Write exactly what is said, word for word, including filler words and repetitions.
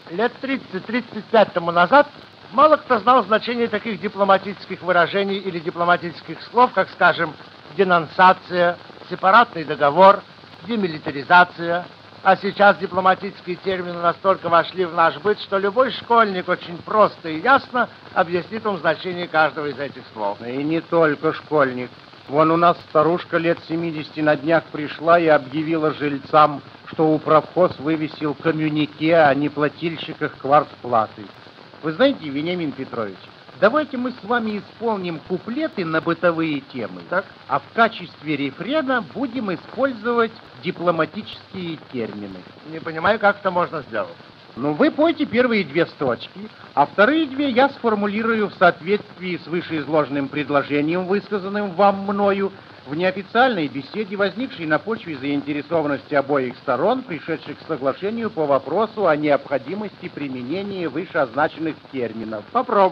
Лет тридцать-тридцать пять тому назад мало кто знал значение таких дипломатических выражений или дипломатических слов, как, скажем, денонсация, сепаратный договор, демилитаризация. А сейчас дипломатические термины настолько вошли в наш быт, что любой школьник очень просто и ясно объяснит вам значение каждого из этих слов. И не только школьник. Вон у нас старушка лет семидесяти на днях пришла и объявила жильцам, что управхоз вывесил коммюнике о неплательщиках квартплаты. Вы знаете, Вениамин Петрович, давайте мы с вами исполним куплеты на бытовые темы, Так. а в качестве рефрена будем использовать дипломатические термины. Не понимаю, как это можно сделать. Ну, вы пойте первые две строчки, а вторые две я сформулирую в соответствии с вышеизложенным предложением, высказанным вам мною, в неофициальной беседе, возникшей на почве заинтересованности обоих сторон, пришедших к соглашению по вопросу о необходимости применения вышеозначенных терминов. Попробуем.